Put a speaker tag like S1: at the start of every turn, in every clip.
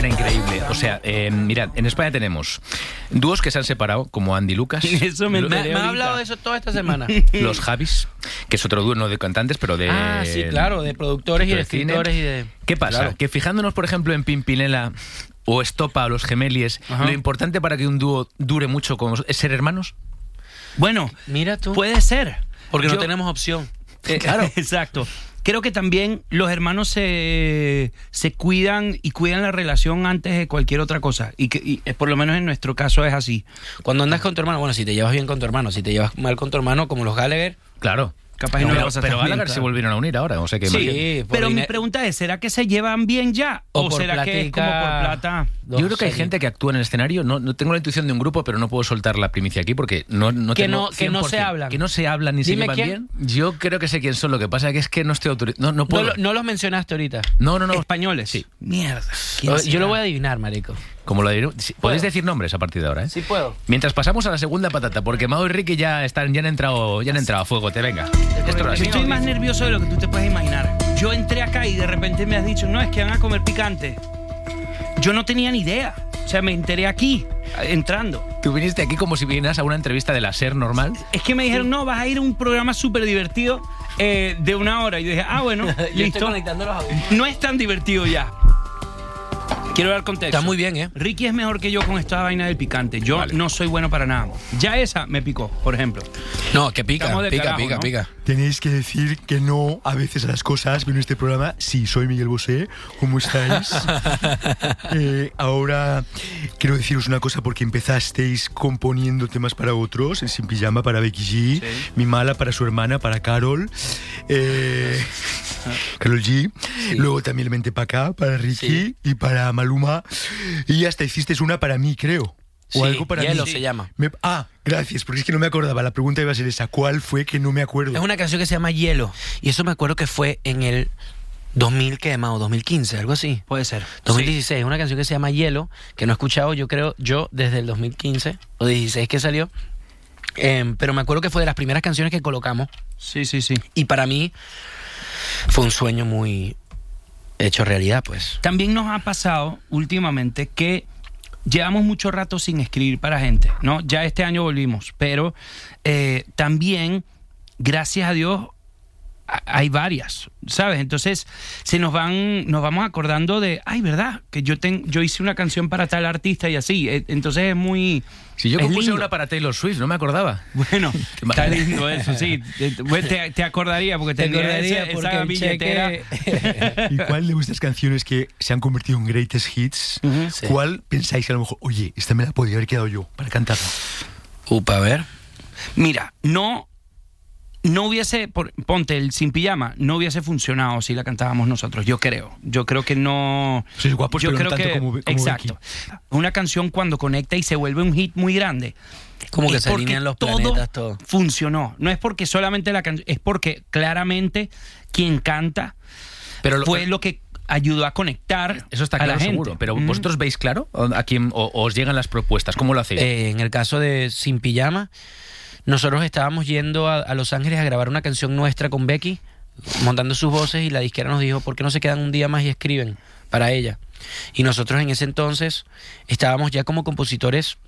S1: mañana increíble. O sea, mirad, en España tenemos dúos que se han separado, como Andy Lucas.
S2: Eso me
S3: ha hablado de eso toda esta semana.
S1: Los Javis, que es otro dúo no de cantantes, pero de...
S3: Ah, sí, claro, de productores y de escritores y de...
S1: ¿Qué pasa?
S3: Claro.
S1: Que fijándonos, por ejemplo, en Pimpinela o Estopa o Los Gemelies, lo importante para que un dúo dure mucho es ser hermanos.
S2: Bueno,
S3: mira tú.
S2: Puede ser.
S3: Porque no tenemos opción.
S2: Claro. Exacto. Creo que también los hermanos se cuidan y cuidan la relación antes de cualquier otra cosa. Y por lo menos en nuestro caso es así.
S3: Cuando andas con tu hermano, bueno, si te llevas bien con tu hermano, si te llevas mal con tu hermano, como los Gallagher,
S1: claro.
S2: Capaz no,
S1: pero Gallagher se volvieron a unir ahora, o sea que
S2: sí, pero mi pregunta es, ¿será que se llevan bien ya? ¿O será platica, que es como por plata?
S1: Yo creo que hay gente que actúa en el escenario, no tengo la intuición de un grupo, pero no puedo soltar la primicia aquí porque no tengo 100%,
S3: que no se hablan.
S1: Que no se hablan ni se llevan bien. Yo creo que sé quién son, lo que pasa es que no estoy autorizado. No puedo.
S3: No los mencionaste ahorita.
S1: No.
S2: Españoles.
S1: Sí.
S2: Mierda.
S3: Yo lo voy a adivinar, marico.
S1: Como lo diré, podéis decir nombres a partir de ahora, ¿eh?
S3: Sí puedo.
S1: Mientras pasamos a la segunda patata, porque Mao y Ricky ya han entrado a fuego, venga.
S2: Estoy más nervioso de lo que tú te puedes imaginar. Yo entré acá y de repente me has dicho, no, es que van a comer picante. Yo no tenía ni idea. O sea, me enteré aquí, entrando.
S1: ¿Tú viniste aquí como si vinieras a una entrevista de la SER normal?
S2: Es que me dijeron, no, vas a ir a un programa súper divertido de 1 hora. Y yo dije, bueno, listo.
S3: Estoy conectando los audios.
S2: No es tan divertido ya. Quiero dar contexto.
S3: Está muy bien, ¿eh?
S2: Ricky es mejor que yo con esta vaina del picante. Yo no soy bueno para nada. Ya esa me picó, por ejemplo.
S3: No, que pica, pica.
S4: Tenéis que decir que no a veces a las cosas. Pero en este programa, sí, soy Miguel Bosé. ¿Cómo estáis? Ahora quiero deciros una cosa porque empezasteis componiendo temas para otros. El Sin Pijama para Becky G, Mi Mala para su hermana, para Carol. Carol G. Sí. Luego también el Vente para acá, para Ricky y para Maluma. Y hasta hicisteis una para mí, creo. O algo para
S3: Hielo
S4: mí.
S3: se llama.
S4: Gracias, porque es que no me acordaba. La pregunta iba a ser esa. ¿Cuál fue? Que no me acuerdo.
S3: Es una canción que se llama Hielo. Y eso me acuerdo que fue en el 2000, ¿qué, Mao? 2015, algo así.
S2: Puede ser.
S3: 2016. Es una canción que se llama Hielo, que no he escuchado, yo creo, desde el 2015 o 16 que salió. Pero me acuerdo que fue de las primeras canciones que colocamos.
S2: Sí.
S3: Y para mí fue un sueño muy hecho realidad, pues.
S2: También nos ha pasado últimamente que llevamos mucho rato sin escribir para gente, ¿no? Ya este año volvimos, pero también, gracias a Dios, hay varias, ¿sabes? Entonces nos vamos acordando de, ¿verdad? Que yo hice una canción para tal artista y así. Entonces es muy...
S1: Si yo compuse una para Taylor Swift, no me acordaba.
S2: Bueno, está lindo eso, sí. Te acordaría porque esa billetera.
S4: ¿Y cuál de vuestras canciones que se han convertido en greatest hits, cuál pensáis que a lo mejor, oye, esta me la podría haber quedado yo para cantarla?
S3: A ver.
S2: Mira, no hubiese, ponte el Sin Pijama, no hubiese funcionado si la cantábamos nosotros, yo creo que no.
S4: Sois guapos,
S2: yo
S4: pero
S2: creo
S4: no tanto
S2: que
S4: como
S2: exacto.
S4: Becky.
S2: Una canción cuando conecta y se vuelve un hit muy grande,
S3: como que se alinean los planetas, todo
S2: funcionó. No es porque solamente la canción, es porque claramente quien canta fue lo que ayudó a conectar.
S1: Eso está claro, seguro. Pero vosotros veis claro a quién os llegan las propuestas. ¿Cómo lo hacéis?
S3: En el caso de Sin Pijama, nosotros estábamos yendo a Los Ángeles a grabar una canción nuestra con Becky, montando sus voces, y la disquera nos dijo, ¿por qué no se quedan un día más y escriben para ella? Y nosotros en ese entonces estábamos ya como compositores,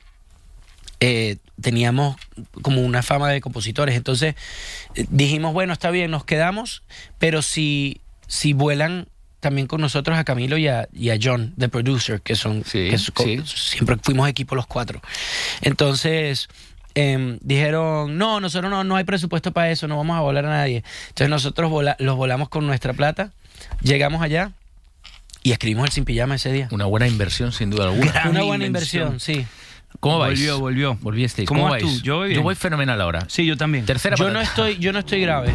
S3: teníamos como una fama de compositores. Entonces dijimos, bueno, está bien, nos quedamos, pero si vuelan también con nosotros a Camilo y a John, the producer, que son siempre fuimos equipo los 4. Entonces dijeron, nosotros no hay presupuesto para eso, no vamos a volar a nadie. Entonces nosotros los volamos con nuestra plata, llegamos allá y escribimos el Sin Pijama ese día.
S1: Una buena inversión, sin duda alguna.
S3: Una buena inversión, sí.
S1: ¿Cómo vais?
S2: Volvisteis.
S1: ¿Cómo
S2: vas
S1: vais?
S2: tú? Yo
S1: voy fenomenal ahora.
S2: Sí, yo también.
S1: Tercera patata.
S3: Yo no estoy grave.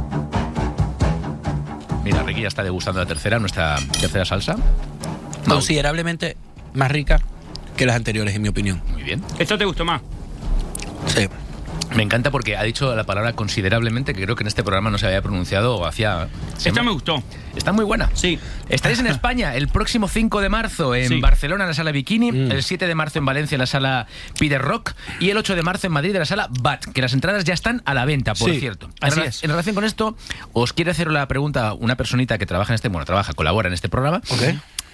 S1: Mira, Ricky ya está degustando nuestra tercera salsa.
S3: Considerablemente más rica que las anteriores, en mi opinión.
S1: Muy bien.
S2: ¿Esto te gustó más?
S3: Sí.
S1: Me encanta porque ha dicho la palabra considerablemente, que creo que en este programa no se había pronunciado hacía...
S2: Esta me gustó.
S1: Está muy buena.
S2: Sí.
S1: Estaréis en España el próximo 5 de marzo en Barcelona, en la Sala Bikini, el 7 de marzo en Valencia, en la Sala Pider Rock, y el 8 de marzo en Madrid, en la Sala BAT, que las entradas ya están a la venta, por cierto.
S2: Así es.
S1: En relación con esto, os quiero hacer la pregunta una personita que trabaja colabora en este programa.
S3: Okay.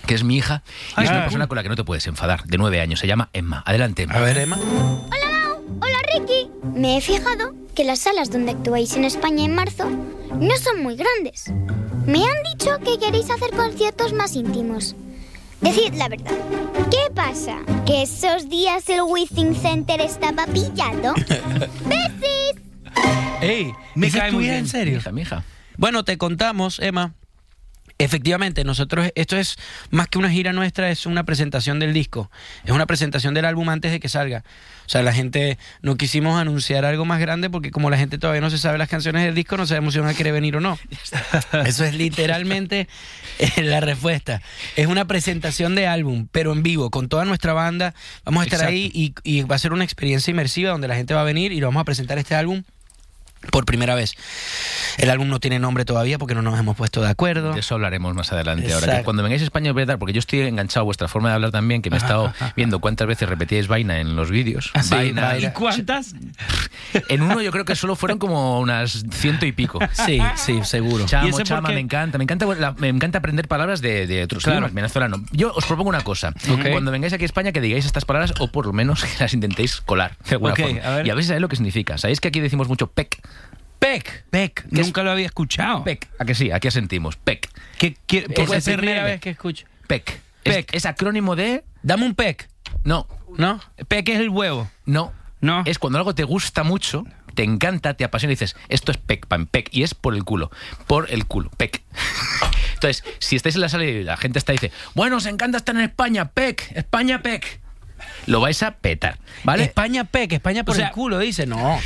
S1: que es mi hija, y es una persona con la que no te puedes enfadar, de 9 años. Se llama Emma. Adelante, Emma.
S3: A ver, Emma.
S5: Hola, Mau. Hola, Ricky. Me he fijado que las salas donde actuáis en España en marzo no son muy grandes. Me han dicho que queréis hacer conciertos más íntimos. Decid la verdad. ¿Qué pasa? ¿Que esos días el Withing Center estaba pillado? ¡Besis!
S3: ¡Ey!
S2: Me
S3: ¿Esa
S2: cae
S3: es tu
S2: muy
S3: hija
S2: bien.
S3: en serio?
S1: Mi hija.
S3: Bueno, te contamos, Emma. Efectivamente, nosotros, esto es más que una gira nuestra, es una presentación del disco. Es una presentación del álbum antes de que salga. O sea, la gente, no quisimos anunciar algo más grande porque como la gente todavía no se sabe las canciones del disco, no sabemos si van a querer venir o no. Eso es literalmente la respuesta. Es una presentación de álbum, pero en vivo, con toda nuestra banda. Vamos a estar ahí y va a ser una experiencia inmersiva donde la gente va a venir y lo vamos a presentar este álbum por primera vez. El álbum no tiene nombre todavía porque no nos hemos puesto de acuerdo.
S1: De eso hablaremos más adelante.
S3: Exacto.
S1: Ahora, que cuando vengáis a España os voy a dar, porque yo estoy enganchado a vuestra forma de hablar también, que me he estado viendo cuántas veces repetíais vaina en los vídeos.
S3: Sí,
S1: Vaina.
S2: ¿Y cuántas?
S1: En uno yo creo que solo fueron como unas 100 y pico.
S3: Sí, sí, seguro.
S2: ¿Y
S1: Chamo,
S2: ese por
S1: chama,
S2: qué?
S1: me encanta aprender palabras de otros
S2: Claro.
S1: idiomas, venezolano. Yo os propongo una cosa.
S3: Ok.
S1: Cuando vengáis aquí a España que digáis estas palabras o por lo menos que las intentéis colar de alguna
S2: Ok,
S1: forma.
S2: a ver.
S1: Y a veces sabéis lo que significa. ¿Sabéis que aquí decimos mucho pec?
S3: Pec.
S2: Pec.
S1: ¿Qué es?
S2: Nunca lo había escuchado.
S1: Pec. ¿A que sí? Aquí asentimos. Pec.
S3: Es la
S2: se
S3: primera
S2: ríe.
S3: vez que escucho.
S1: Pec.
S3: Pec.
S1: Es acrónimo de...
S3: Dame un pec,
S1: No.
S3: ¿no?
S2: Pec es el huevo.
S1: No.
S2: No.
S1: Es cuando algo te gusta mucho, te encanta, te apasiona y dices, esto es pec, pan, pec. Y es por el culo. Por el culo. Pec. Entonces, si estáis en la sala y la gente está y dice, bueno, os encanta estar en España, pec, España, pec. Lo vais a petar, ¿vale?
S3: España pec, España por
S2: O sea,
S3: el culo, dice. No.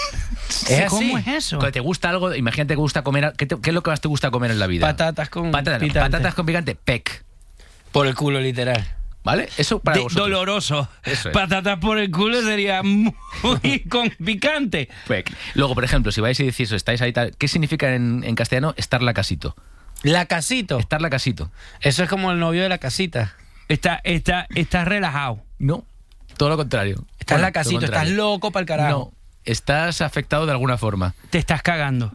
S3: Es así.
S2: ¿Cómo es eso?
S1: Cuando te gusta algo, imagínate que gusta comer. ¿Qué es lo que más te gusta comer en la vida?
S3: Patatas con
S1: Patatas,
S3: picante.
S1: patatas con picante, pec.
S3: Por el culo, literal.
S1: ¿Vale? Eso para vosotros.
S2: Doloroso.
S1: Eso es.
S2: Patatas por el culo sería muy con picante.
S1: Pec. Luego, por ejemplo, si vais y decís, estáis ahí tal, ¿qué significa en castellano estar la casito?
S3: La casito.
S1: Estar la casito.
S3: Eso es como el novio de la casita.
S2: Estás relajado.
S3: No.
S1: Todo lo contrario.
S3: Estás
S1: Bueno,
S3: la casito,
S1: todo lo
S3: estás
S1: contrario.
S3: loco para el carajo.
S1: No. Estás afectado de alguna forma.
S2: Te estás cagando.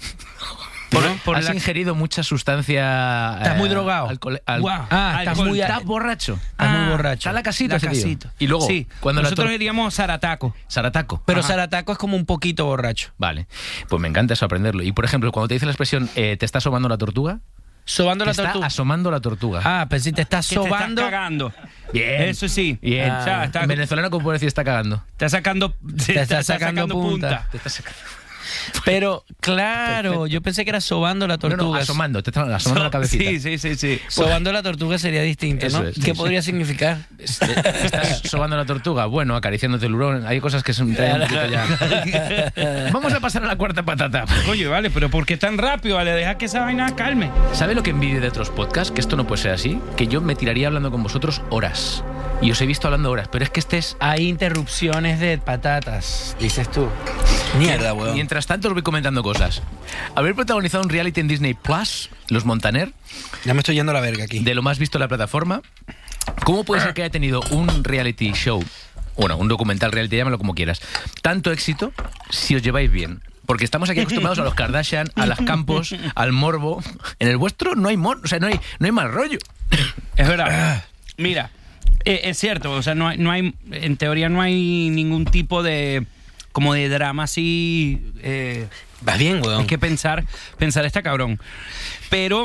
S1: Has
S2: la-
S1: ingerido mucha sustancia.
S3: Estás muy drogado.
S2: Guau.
S3: Ah, estás
S2: Alcohol.
S3: muy...
S1: Estás borracho.
S3: Estás muy borracho.
S1: Está la casita,
S2: La
S1: ese tío.
S2: casito.
S1: Y luego,
S2: sí,
S1: cuando
S2: nosotros
S1: la
S2: diríamos zarataco.
S1: Sarataco.
S3: Pero
S2: Ajá.
S3: Sarataco es como un poquito borracho.
S1: Vale. Pues me encanta eso aprenderlo. Y por ejemplo, cuando te dice la expresión, ¿te está asomando la tortuga?
S3: Sobando
S1: Te
S3: la
S1: está
S3: tortuga.
S1: asomando la tortuga.
S3: Ah, pero si te estás
S2: Que te estás
S3: sobando.
S2: cagando.
S1: Bien.
S2: Eso sí.
S1: Bien.
S2: O sea,
S1: En venezolano, ¿cómo puedo decir está cagando?
S2: está sacando,
S3: Te está sacando punta.
S1: Te está sacando.
S3: Pero, claro, yo pensé que era sobando la tortuga.
S1: No, asomando. Te está asomando la cabecita.
S2: Sí.
S3: Sobando la tortuga sería distinto,
S1: Eso
S3: ¿no?
S1: es,
S3: ¿Qué
S1: sí,
S3: podría significar?
S1: Estás sobando la tortuga. Bueno, acariciándote el hurón. Hay cosas que se me traen un poquito ya. Vamos a pasar a la cuarta patata.
S2: Oye, vale, pero ¿por qué tan rápido? Vale, deja que esa vaina calme.
S1: ¿Sabe lo que envidio de otros podcasts? Que esto no puede ser así. Que yo me tiraría hablando con vosotros horas. Y os he visto hablando horas. Pero es que este es...
S3: Hay interrupciones de patatas, dices tú. Mierda, weón.
S1: Mientras tanto os voy comentando cosas. Haber protagonizado un reality en Disney Plus, Los Montaner,
S3: Ya me estoy yendo a la verga aquí.
S1: de lo más visto en la plataforma. ¿Cómo puede ser que haya tenido un reality show, bueno, un documental reality, llámalo como quieras, tanto éxito si os lleváis bien? Porque estamos aquí acostumbrados a los Kardashian, a las Campos, al morbo. En el vuestro no hay o sea, no hay mal rollo.
S2: Es verdad. Mira, es cierto, o sea, no hay, en teoría no hay ningún tipo de como de drama así.
S3: Vas bien, weón.
S2: Hay que pensar está cabrón. Pero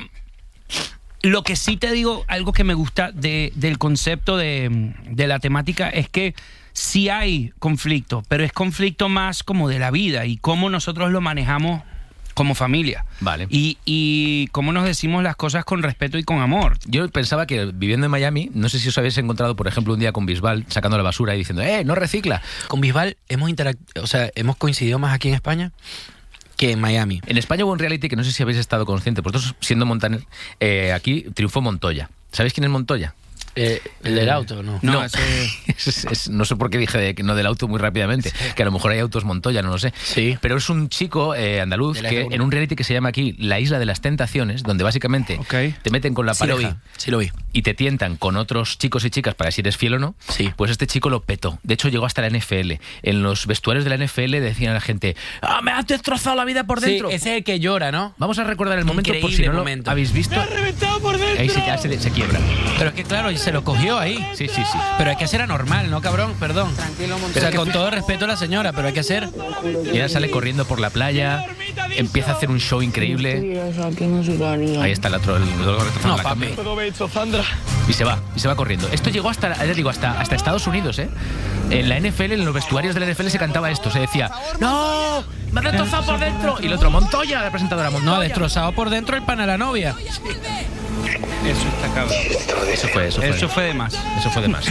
S2: lo que sí te digo, algo que me gusta del concepto de la temática es que sí hay conflicto, pero es conflicto más como de la vida y cómo nosotros lo manejamos como familia.
S1: Vale.
S2: Y cómo nos decimos las cosas con respeto y con amor.
S1: Yo pensaba que viviendo en Miami, no sé si os habéis encontrado, por ejemplo, un día con Bisbal sacando la basura y diciendo, no recicla.
S3: Con Bisbal hemos coincidido más aquí en España que en Miami.
S1: En España hubo un reality que no sé si habéis estado conscientes. Vosotros, siendo Montaner, aquí triunfó Montoya. ¿Sabéis quién es Montoya?
S3: El del auto, ¿no?
S2: No,
S1: No,
S2: eso
S1: no sé por qué dije no del auto muy rápidamente, que a lo mejor hay autos Montoya, no lo sé.
S3: Sí.
S1: Pero es un chico andaluz
S3: De la
S1: que
S3: F1.
S1: en un reality que se llama aquí La Isla de las Tentaciones, donde básicamente
S2: Ok.
S1: te meten con la
S3: Sí lo vi,
S1: pareja
S3: sí lo vi.
S1: y te tientan con otros chicos y chicas para si eres fiel o no.
S3: Sí.
S1: Pues este chico lo petó. De hecho, llegó hasta la NFL. En los vestuarios de la NFL decían a la gente: ¡ah, me has destrozado la vida por
S3: Sí,
S1: dentro!
S3: ese es el que llora, ¿no?
S1: Vamos a recordar el momento por si
S3: Increíble
S1: no lo
S3: momento.
S1: habéis visto.
S2: reventado por dentro.
S1: Ahí se quiebra.
S3: Pero es que claro, se lo cogió ahí.
S1: Sí, sí, sí.
S3: Pero hay que hacer anormal, ¿no, cabrón? Perdón. Tranquilo, O sea, con todo respeto a la señora, pero hay que hacer...
S1: Y ella sale corriendo por la playa, empieza a hacer un show increíble. Ahí está el otro,
S3: No, papi.
S1: Y se va corriendo. Esto llegó hasta, ya digo, hasta Estados Unidos, ¿eh? En la NFL, en los vestuarios de la NFL se cantaba esto, se decía: ¡no! ¡Me ha destrozado por dentro! Y el otro: Montoya, la presentadora Montoya.
S3: No, destrozado por dentro el pan a la novia.
S2: Eso está cabrón.
S1: Eso fue
S2: de más.
S1: Eso fue de más.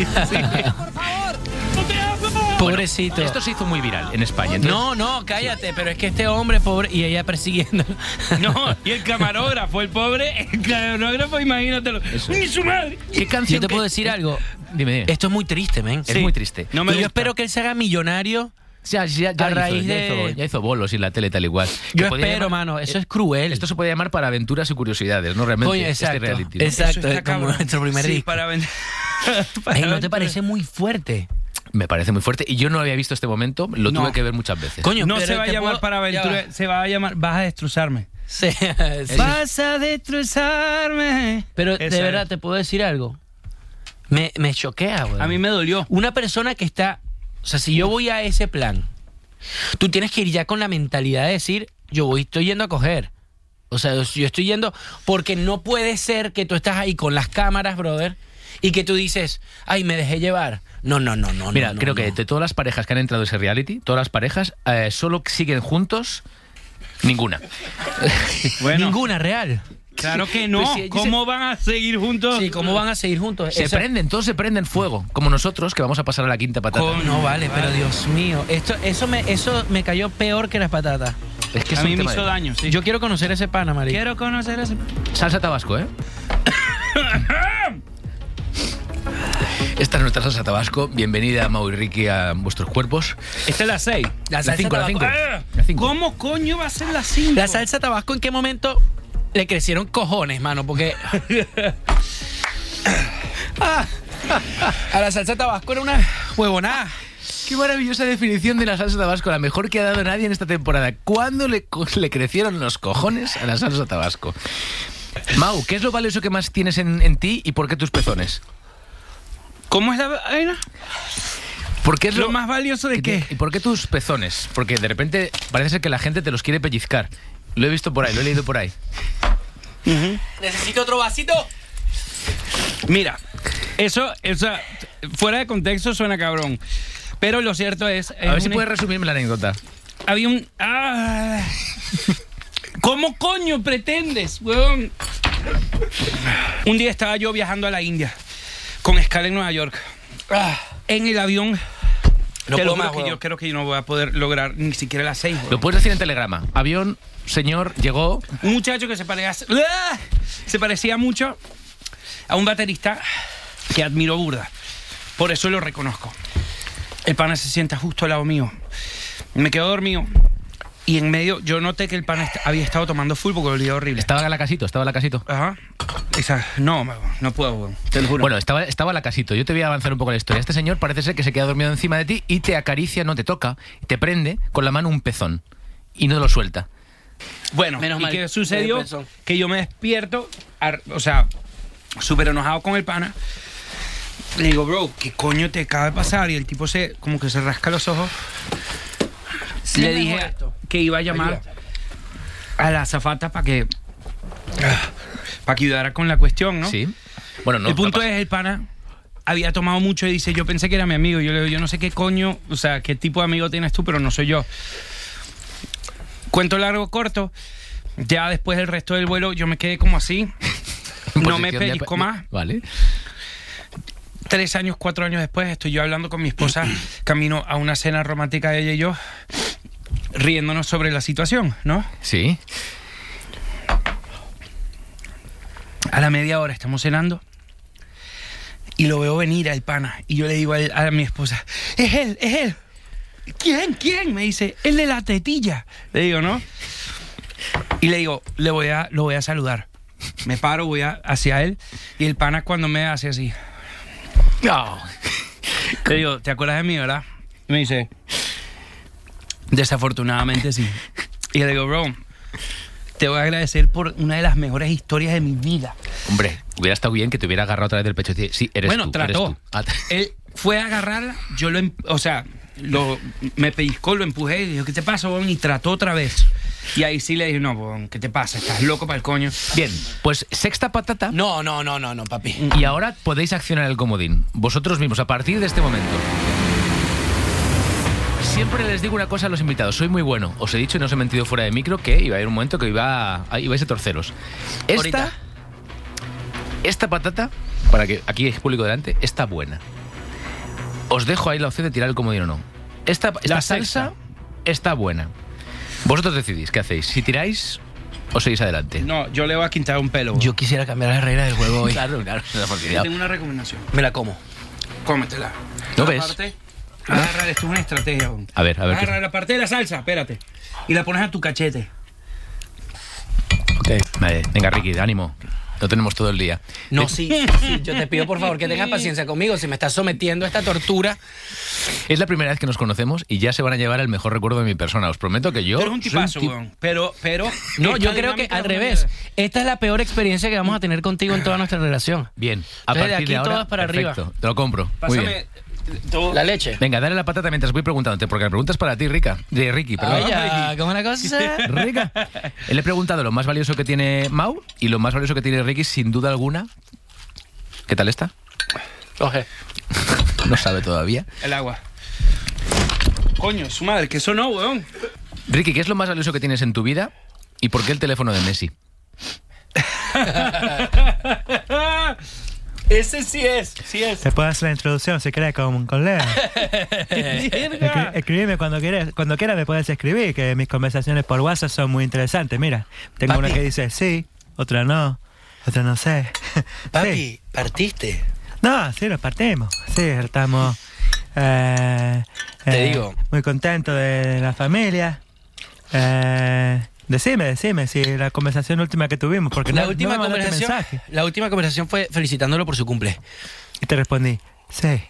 S3: Pobrecito.
S1: Esto se hizo muy viral en España. Entonces,
S3: No, cállate, pero es que este hombre pobre y ella persiguiendo.
S2: No, y el camarógrafo, el pobre, el camarógrafo, imagínatelo. ¡Ni su madre!
S1: ¿qué canción
S3: Yo te puedo
S1: que-
S3: decir algo.
S1: Dime.
S3: Esto es muy triste, men.
S1: Es muy triste.
S2: No me
S3: Y yo
S2: gusta.
S3: espero que él se haga millonario.
S1: Ya
S3: a raíz de-
S1: ya hizo bolos y la tele tal igual.
S3: Yo
S1: Que podría
S3: espero,
S1: llamar-
S3: mano. Eso es cruel.
S1: Esto se puede llamar para aventuras y curiosidades, ¿no? Realmente.
S3: Coño, exacto.
S1: Este reality, ¿no?
S3: Exacto,
S2: Eso está
S3: es como
S2: cabrón.
S3: nuestro primer
S2: Sí,
S3: disco.
S2: para vender.
S3: Ey, ¿no te parece muy fuerte?
S1: Me parece muy fuerte. Y yo no había visto este momento, lo
S2: No.
S1: tuve que ver muchas veces.
S3: Coño,
S2: No
S3: pero
S2: se va a
S3: te
S2: llamar
S3: puedo-
S2: para
S3: ya
S2: aventura,
S3: va.
S2: se va a llamar Vas a destrozarme.
S3: Sí, sí.
S2: Vas a destrozarme.
S3: Pero
S2: Esa
S3: de verdad,
S2: es.
S3: te puedo decir algo. Me choquea, güey.
S2: A mí me dolió.
S3: Una persona que está... O sea, si yo voy a ese plan, tú tienes que ir ya con la mentalidad de decir, estoy yendo a coger. O sea, yo estoy yendo... Porque no puede ser que tú estás ahí con las cámaras, brother, y que tú dices, ay, me dejé llevar. No.
S1: Mira,
S3: no,
S1: creo
S3: no.
S1: que de todas las parejas que han entrado a ese reality, todas las parejas solo siguen juntos ninguna.
S2: Bueno,
S3: Ninguna real.
S2: claro que no.
S1: Pues sí,
S2: ¿Cómo van a seguir juntos?
S3: Sí, ¿cómo van a seguir juntos?
S1: Se
S3: Esa-
S1: prenden, todos se prenden fuego, como nosotros, que vamos a pasar a la quinta patata.
S3: No vale, pero Dios mío, eso me cayó peor que las patatas.
S1: Es que es
S2: A
S1: un
S2: mí me
S1: tema
S2: hizo
S1: de-
S2: daño, sí.
S3: Yo quiero conocer ese pana, María.
S2: quiero conocer ese...
S1: Salsa tabasco, ¿eh? Esta es nuestra salsa tabasco. Bienvenida, Mau y Ricky, a vuestros cuerpos.
S2: Esta es la 6.
S1: La 5, la 5.
S2: Ah,
S1: La 5.
S2: ¿Cómo coño va a ser la 5?
S3: La salsa tabasco, ¿en qué momento le crecieron cojones, mano? Porque a la salsa tabasco era una huevonada.
S1: Qué maravillosa definición de la salsa tabasco, la mejor que ha dado nadie en esta temporada. ¿Cuándo le crecieron los cojones a la salsa tabasco? Mau, ¿qué es lo valioso que más tienes en ti y por qué tus pezones?
S2: ¿Cómo es la vaina?
S1: ¿Por qué es
S2: ¿Lo más valioso de qué?
S1: ¿Y por qué tus pezones? Porque de repente parece ser que la gente te los quiere pellizcar. Lo he visto por ahí, lo he leído por ahí.
S3: ¿Necesito otro vasito?
S2: Mira, eso, fuera de contexto suena cabrón. Pero lo cierto es...
S1: A ver si puedes resumirme la anécdota.
S2: Había un... ¡Ah! ¿Cómo coño pretendes, weón? Un día estaba yo viajando a la India, con escala en Nueva York. En el avión...
S3: No
S2: te lo
S3: puedo
S2: juro
S3: más,
S2: que
S3: weón.
S2: yo creo que yo no voy a poder lograr ni siquiera las 6, weón.
S1: Lo puedes decir en telegrama. Avión, señor, llegó.
S2: Un muchacho que se parecía mucho a un baterista que admiro burda. Por eso lo reconozco. El pana se sienta justo al lado mío. Me quedo dormido. Y en medio, yo noté que el pana había estado tomando full porque olía horrible.
S1: Estaba la casito.
S2: Ajá. No puedo, weón. Te lo juro.
S1: Bueno, estaba la casito. Yo te voy a avanzar un poco la historia. Este señor parece ser que se queda dormido encima de ti y te acaricia, no te toca, te prende con la mano un pezón y no lo suelta.
S2: Bueno,
S3: Menos
S2: ¿y
S3: mal.
S2: qué sucedió?
S3: Me pensó.
S2: Que yo me despierto, súper enojado con el pana. Le digo, bro, ¿qué coño te acaba de pasar? Y el tipo como que se rasca los ojos.
S3: Sí,
S2: Le
S3: mejor
S2: dije
S3: esto.
S2: que iba a llamar a la azafata para que ayudara con la cuestión, ¿no?
S1: Sí. Bueno, no.
S2: el punto
S1: no pasa.
S2: es, el pana había tomado mucho y dice, yo pensé que era mi amigo. Yo le digo, yo no sé qué coño, o sea, qué tipo de amigo tienes tú, pero no soy yo. Cuento largo, corto. Ya después del resto del vuelo yo me quedé como así.
S1: En
S2: No me
S1: posición de-
S2: pellizco más.
S1: Vale.
S2: 3 años, 4 años después, estoy yo hablando con mi esposa, camino a una cena romántica, ella y yo, riéndonos sobre la situación, ¿no?
S1: Sí.
S2: A la media hora estamos cenando Y lo veo venir al pana. Y yo le digo a mi esposa, es él. ¿Quién? Me dice, el de la tetilla. Le digo, ¿no? Y le digo, lo voy a saludar. Me paro, voy hacia él. Y el pana cuando me hace así.
S1: No.
S2: Le digo, ¿te acuerdas de mí, verdad? Y me dice, desafortunadamente sí. Y le digo, bro, te voy a agradecer por una de las mejores historias de mi vida.
S1: Hombre, hubiera estado bien que te hubiera agarrado otra vez del pecho y decir, sí, eres
S2: bueno,
S1: tú.
S2: trató.
S1: Eres tú. Ah,
S2: Él fue a agarrarla, yo me pellizcó, lo empujé y dijo, ¿qué te pasa, bon? Y trató otra vez. Y ahí sí le dije, no, bon, ¿qué te pasa? ¿Estás loco para el coño?
S1: Bien, pues sexta patata.
S3: No, papi.
S1: Y ahora podéis accionar el comodín. Vosotros mismos, a partir de este momento. Siempre les digo una cosa a los invitados. Soy muy bueno. Os he dicho y no os he mentido fuera de micro que iba a haber un momento que ibais a torceros. Esta patata, para que aquí hay público delante, está buena. Os dejo ahí la opción de tirar el comodín o no. Esta salsa está buena. Vosotros decidís qué hacéis. Si tiráis o seguís adelante.
S2: No, yo le voy a quitar un pelo.
S3: Yo quisiera cambiar las reglas del juego hoy.
S1: Claro, es una oportunidad.
S2: Tengo una recomendación.
S3: Me la como.
S2: Cómetela.
S1: ¿No
S2: La
S1: ves?
S2: parte, agarra, esto es una estrategia. Bon.
S1: A ver.
S2: Agarra la parte de la salsa, espérate. Y la pones a tu cachete.
S3: Ok.
S1: Vale, venga, Ricky, ánimo. No tenemos todo el día.
S3: No, sí, yo te pido por favor que tengas paciencia conmigo. Si me estás sometiendo a esta tortura.
S1: Es la primera vez que nos conocemos y ya se van a llevar el mejor recuerdo de mi persona. Os prometo que yo...
S2: Pero es un tipazo, weón. Pero...
S3: No, yo
S2: esta
S3: creo que
S2: dinámica
S3: al
S2: es una
S3: revés.
S2: mierda.
S3: Esta es la peor experiencia que vamos a tener contigo en toda nuestra relación.
S1: Bien, a
S3: Entonces, de
S1: partir
S3: aquí
S1: de ahora,
S3: todas para
S1: perfecto,
S3: arriba.
S1: te lo compro. Muy
S2: Pásame
S1: bien.
S2: todo.
S3: La leche.
S1: Venga, dale la patata mientras voy preguntándote, porque la pregunta es para ti, Ricky, perdón.
S3: Oye, ¿cómo es la cosa?
S1: Rica. Le he preguntado lo más valioso que tiene Mau y lo más valioso que tiene Ricky, sin duda alguna. ¿Qué tal está?
S3: Coge.
S1: No sabe todavía.
S2: El agua. Coño, su madre, que eso no, weón.
S1: Ricky, ¿qué es lo más valioso que tienes en tu vida y por qué el teléfono de Messi?
S2: Ese sí es.
S6: Te puedo hacer la introducción si querés con Leo. Escribime cuando quieras me puedes escribir, que mis conversaciones por WhatsApp son muy interesantes. Mira, tengo
S3: Papi.
S6: una que dice sí, otra no, otra no sé.
S3: Papi,
S6: Sí.
S3: partiste.
S6: No, sí, nos partimos. Sí, estamos
S3: Te digo.
S6: muy contentos de la familia. Decime si la conversación última que tuvimos, porque
S3: La
S6: no
S3: última
S6: me mandaste mensaje.
S3: conversación fue felicitándolo por su cumple.
S6: Y te respondí, sí.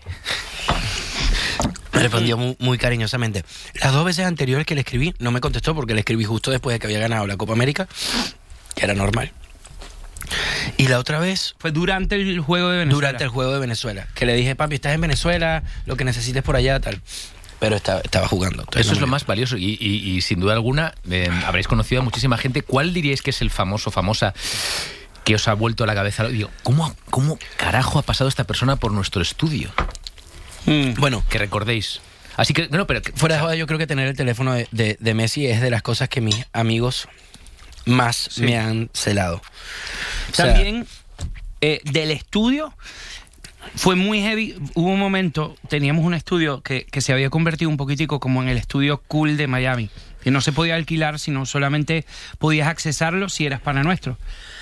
S3: Me respondió muy cariñosamente. Las 2 veces anteriores que le escribí, no me contestó porque le escribí justo después de que había ganado la Copa América, que era normal. Y la otra vez,
S2: Fue durante el juego de Venezuela.
S3: durante el juego de Venezuela, que le dije, papi, estás en Venezuela, lo que necesites por allá, tal. Pero estaba jugando. Entonces
S1: Eso
S3: no
S1: es lo
S3: me-
S1: más valioso y sin duda alguna habréis conocido a muchísima gente. ¿Cuál diríais que es el famosa que os ha vuelto a la cabeza? Digo, ¿cómo carajo ha pasado esta persona por nuestro estudio?
S3: Bueno,
S1: Que recordéis. Así que, no, pero...
S3: fuera de joda, yo creo que tener el teléfono de Messi es de las cosas que mis amigos más me han celado. O sea,
S2: También del estudio fue muy heavy. Hubo un momento, teníamos un estudio que se había convertido un poquitico como en el estudio cool de Miami, que no se podía alquilar, sino solamente podías accesarlo si eras pana nuestro.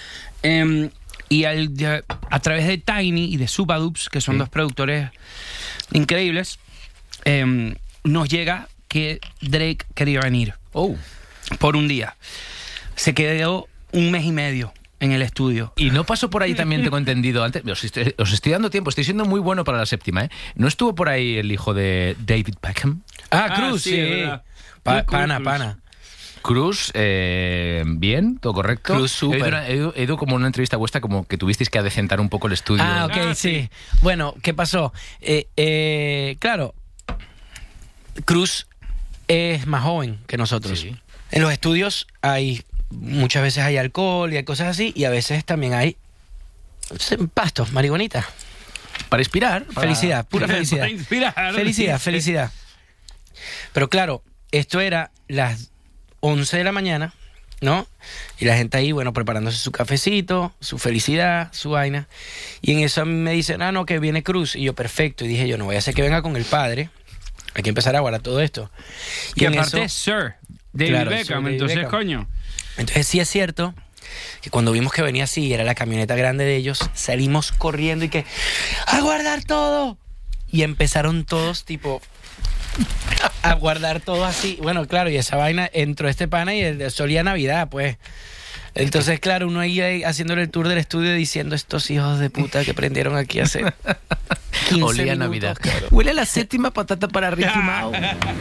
S2: Y a través de Tiny y de Supadubs, que son dos productores increíbles, nos llega que Drake quería venir por un día. Se quedó 1 mes y medio en el estudio.
S1: Y no pasó por ahí también, tengo entendido antes. Os estoy dando tiempo, estoy siendo muy bueno para la séptima, ¿eh? ¿No estuvo por ahí el hijo de David Beckham?
S3: Cruz,
S2: sí,
S3: sí.
S2: es verdad.
S3: Pana.
S1: Cruz, bien, todo correcto.
S3: Cruz, súper.
S1: He ido como una entrevista vuestra, como que tuvisteis que adecentar un poco el estudio.
S3: Ok, sí. Bueno, ¿qué pasó? Claro, Cruz es más joven que nosotros.
S1: Sí.
S3: En los estudios muchas veces hay alcohol y hay cosas así, y a veces también hay pastos, marihuanita.
S1: Para inspirar.
S3: Felicidad, pura felicidad.
S2: Para inspirar.
S3: Felicidad. Pero claro, esto era las 11 de la mañana, ¿no? Y la gente ahí, bueno, preparándose su cafecito, su felicidad, su vaina. Y en eso a mí me dicen, no, que viene Cruz. Y yo, perfecto. Y dije yo, no voy a hacer que venga con el padre. Hay que empezar a guardar todo esto.
S2: Y
S3: en
S2: aparte
S3: eso-
S2: es Sir David
S3: Claro,
S2: Beckham,
S3: Sir David
S2: entonces,
S3: Beckham.
S2: coño.
S3: Entonces sí es cierto que cuando vimos que venía así, era la camioneta grande de ellos, salimos corriendo y que ¡a guardar todo! Y empezaron todos tipo a guardar todo así. Bueno, claro, y esa vaina entró este pana y solía Navidad, pues. Entonces, claro, uno ahí haciéndole el tour del estudio diciendo estos hijos de puta que prendieron aquí hace 15
S1: Olía
S3: minutos,
S1: Navidad.
S3: cabrón.
S1: Huele a la séptima patata para Ricky Mau.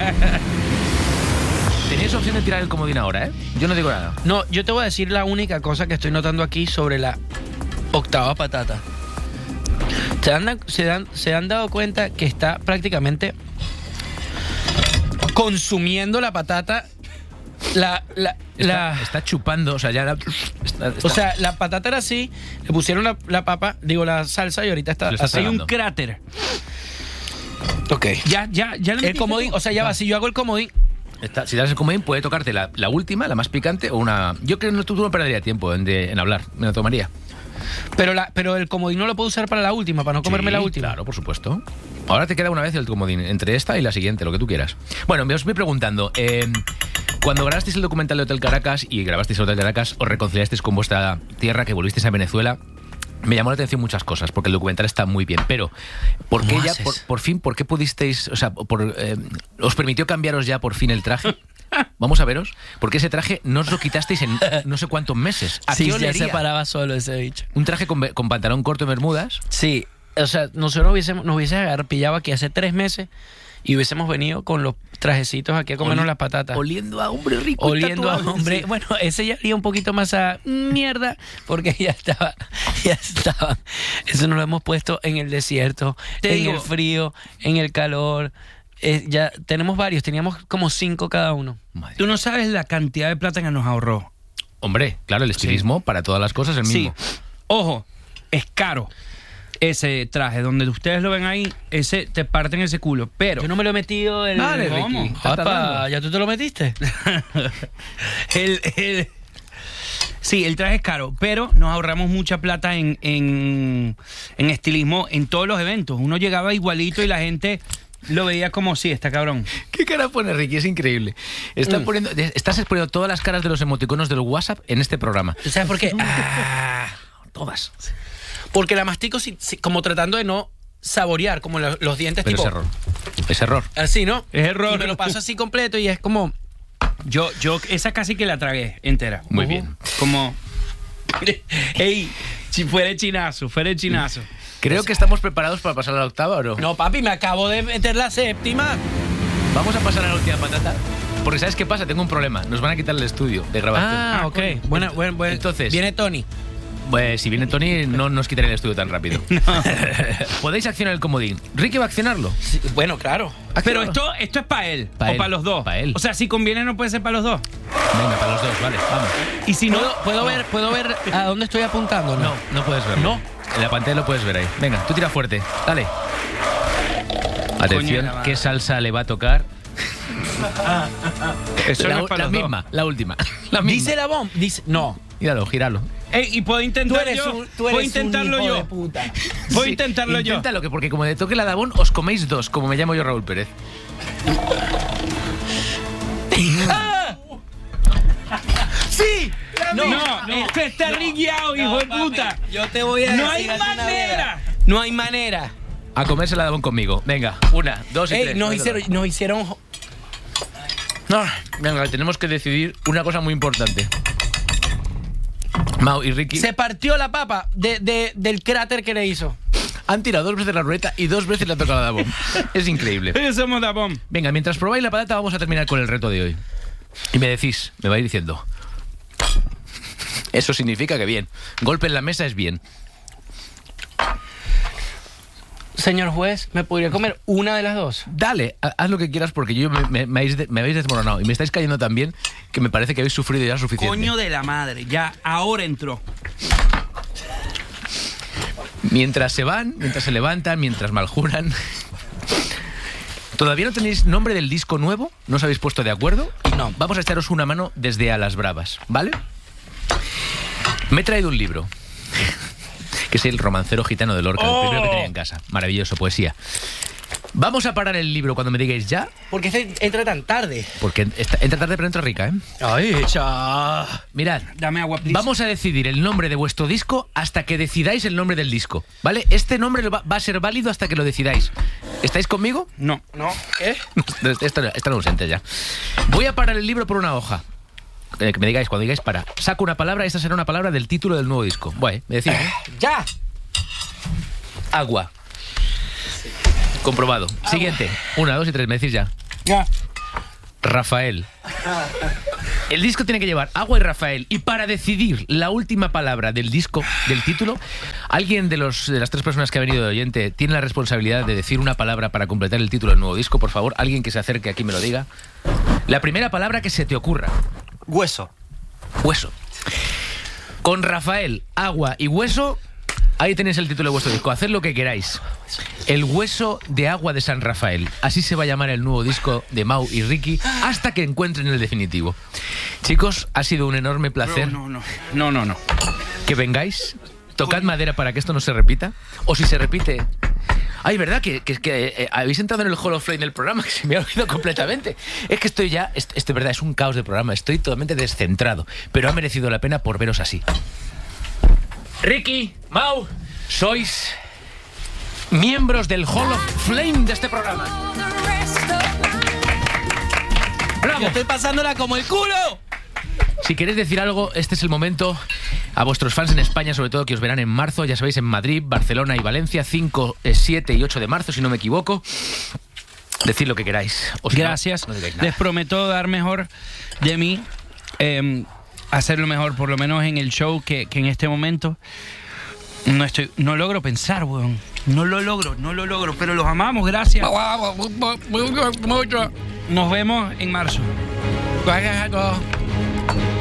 S1: Tenías opción de tirar el comodín ahora, ¿eh? Yo no digo nada.
S3: No, yo te voy a decir la única cosa que estoy notando aquí sobre la octava patata. Se han dado cuenta que está prácticamente consumiendo la patata.
S1: Está chupando, o sea, ya
S3: O sea, la patata era así, le pusieron la salsa y ahorita está
S1: Lo está
S3: así.
S2: Hay un
S1: tragando.
S2: cráter.
S3: Ok.
S2: Ya lo
S3: El
S2: metiste
S3: comodín,
S2: tú.
S3: o sea, ya va, si yo hago el comodín.
S1: Si das el comodín, puede tocarte la última, la más picante, o una... Yo creo que tú no perdería tiempo en hablar, me lo tomaría.
S3: Pero el comodín no lo puedo usar para la última, para no comerme
S1: Sí,
S3: la última.
S1: Claro, por supuesto. Ahora te queda una vez el comodín, entre esta y la siguiente, lo que tú quieras. Bueno, os voy preguntando, cuando grabasteis el documental de Hotel Caracas y grabasteis el Hotel Caracas, os reconciliasteis con vuestra tierra, que volvisteis a Venezuela. Me llamó la atención muchas cosas, porque el documental está muy bien, pero ¿por qué
S3: ¿Cómo
S1: ya,
S3: haces?
S1: por fin, por qué pudisteis, o sea, os permitió cambiaros ya por fin el traje? Vamos a veros, porque ese traje no os lo quitasteis en no sé cuántos meses. ¿A
S3: Sí,
S1: qué
S3: ya
S1: olería?
S3: se paraba solo ese bicho.
S1: Un traje con pantalón corto y bermudas.
S3: Sí, o sea, nosotros nos hubiésemos agarpillado aquí hace 3 meses y hubiésemos venido con los trajecitos aquí a comernos las patatas.
S1: Oliendo a hombre rico. y
S3: Oliendo a
S1: tatuado.
S3: hombre.
S1: Sí.
S3: Bueno, ese ya olía un poquito más a mierda, porque ya estaba. Eso nos lo hemos puesto en el desierto,
S2: Te
S3: en
S2: digo-
S3: el frío, en el calor. Ya tenemos varios, teníamos como 5 cada uno.
S1: Madre
S2: Tú no sabes la cantidad de plata que nos ahorró.
S1: Hombre, claro, el estilismo para todas las cosas es el mismo.
S2: Sí. Ojo, es caro ese traje. Donde ustedes lo ven ahí, ese te parten ese culo. Pero
S3: Yo no me lo he metido el.
S1: Vale,
S2: ¿cómo?
S1: Ricky. Está
S3: Apa,
S1: tardando.
S3: ¿ya tú te lo metiste?
S2: Sí, el traje es caro, pero nos ahorramos mucha plata en estilismo en todos los eventos. Uno llegaba igualito y la gente lo veía como, sí, está cabrón.
S1: ¿Qué cara pone Ricky? Es increíble. Estás exponiendo todas las caras de los emoticonos del WhatsApp en este programa.
S3: ¿Tú sabes por qué?
S1: Todas.
S3: Porque la mastico como tratando de no saborear, como los dientes
S1: Pero
S3: tipo.
S1: es error. Es error.
S3: Así, ¿no?
S2: Es error.
S3: Y me lo paso así completo y es como.
S2: Yo esa casi que la tragué entera.
S1: Muy bien.
S2: Como, ey, si fuera el chinazo.
S1: Creo que estamos preparados para pasar a la octava, ¿o no?
S3: No, papi, me acabo de meter la séptima.
S1: Vamos a pasar a la última patata. Porque ¿sabes qué pasa? Tengo un problema. Nos van a quitar el estudio de grabación.
S3: Ah, ok. Bueno.
S1: Entonces-
S3: Viene Tony.
S1: Pues si viene Tony, no nos quitaré el estudio tan rápido. Podéis accionar el comodín. Ricky va a accionarlo.
S3: Sí, bueno, claro.
S2: Pero esto es para él
S1: Pa'
S2: o
S1: él,
S2: para los dos.
S1: pa' él.
S2: O sea, si conviene no puede ser para los dos.
S1: Venga, para los dos, vale, vamos.
S2: Y si no,
S3: ¿Puedo ver a dónde estoy apuntando?
S1: No, no puedes verlo.
S3: No.
S1: En la pantalla lo puedes ver ahí. Venga, tú tira fuerte. Dale. Atención,
S2: Coño de la madre.
S1: ¿qué salsa le va a tocar?
S2: eso no es para
S1: la
S2: los
S1: misma,
S2: dos.
S1: la última. La misma.
S3: Dice la bomba. Dice. No.
S1: Gíralo, gíralo.
S2: Ey, y puedo intentar yo. Puedo intentarlo yo.
S3: puta.
S2: Puedo
S1: Sí,
S2: intentarlo yo.
S1: Inténtalo, que porque como le toque la Dabón, os coméis dos, como me llamo yo Raúl Pérez.
S3: ¡Sí!
S2: No, este está rigueado, hijo de puta.
S3: Yo te voy a
S2: No
S3: decir
S2: hay
S3: así una
S2: manera.
S3: verdad. No hay manera.
S1: A comerse la Dabón conmigo. Venga, 1, 2 y 3.
S3: Ey, nos hicieron.
S1: No, venga, tenemos que decidir una cosa muy importante. Mau y Ricky
S3: Se partió la papa del cráter que le hizo.
S1: han tirado 2 veces la ruleta y 2 veces le ha tocado la Dabón. Es increíble.
S2: Ellos somos da bomb.
S1: Venga, mientras probáis la patata vamos a terminar con el reto de hoy. Y me decís, me vais diciendo. Eso significa que bien. Golpe en la mesa es bien.
S3: Señor juez, ¿me podría comer una de las dos?
S1: Dale, haz lo que quieras porque yo me habéis desmoronado y me estáis cayendo tan bien que me parece que habéis sufrido ya suficiente.
S2: Coño de la madre, ya ahora entró.
S1: Mientras se van, mientras se levantan, mientras maljuran. ¿Todavía no tenéis nombre del disco nuevo? ¿No os habéis puesto de acuerdo?
S3: No.
S1: Vamos a echaros una mano desde a las bravas, ¿vale? Me he traído un libro, que es El romancero gitano de Lorca, el primero que tenía en casa. Maravilloso, poesía. Vamos a parar el libro cuando me digáis ya,
S3: ¿Por qué entra tan tarde?
S1: porque entra tarde pero entra rica, ¿eh?
S3: Ay, cha.
S1: Mirad,
S2: Dame agua, please.
S1: vamos a decidir el nombre de vuestro disco hasta que decidáis el nombre del disco, ¿vale? Este nombre va a ser válido hasta que lo decidáis. ¿Estáis conmigo?
S2: No.
S3: ¿No? ¿Qué?
S1: Esto no ausente ya. Voy a parar el libro por una hoja. Que me digáis, cuando digáis para. Saco una palabra, esta será una palabra del título del nuevo disco. Bueno, me decís, ¿eh?
S3: ¡Ya!
S1: Agua. Comprobado. Siguiente. 1, 2 y 3, me decís ya.
S2: Ya.
S1: Rafael. El disco tiene que llevar agua y Rafael. Y para decidir la última palabra del disco, del título, alguien de las 3 personas que ha venido de oyente tiene la responsabilidad de decir una palabra para completar el título del nuevo disco. Por favor, alguien que se acerque aquí me lo diga. La primera palabra que se te ocurra.
S3: Hueso.
S1: Hueso. Con Rafael, agua y hueso, ahí tenéis el título de vuestro disco. Haced lo que queráis. El hueso de agua de San Rafael. Así se va a llamar el nuevo disco de Mau y Ricky hasta que encuentren el definitivo. Chicos, ha sido un enorme placer
S2: No.
S1: que vengáis. Tocad madera para que esto no se repita. O si se repite... Ay, ¿verdad? Que habéis entrado en el Hall of Fame del programa, que se me ha olvidado completamente. Es que estoy ya... Esto, verdad, es un caos de programa. Estoy totalmente descentrado. Pero ha merecido la pena por veros así. Ricky, Mau, sois miembros del Hall of Fame de este programa. ¡Bravo!
S3: Yo estoy pasándola como el culo.
S1: Si queréis decir algo, este es el momento. A vuestros fans en España, sobre todo, que os verán en marzo, ya sabéis, en Madrid, Barcelona y Valencia, 5, 7 y 8 de marzo, si no me equivoco. Decid lo que queráis. O si
S2: Gracias.
S1: no digáis nada.
S2: Les prometo dar mejor de mí, hacerlo mejor, por lo menos en el show, que en este momento no logro pensar, weón. No lo logro, pero los amamos, gracias. Nos vemos en marzo. Gracias a todos.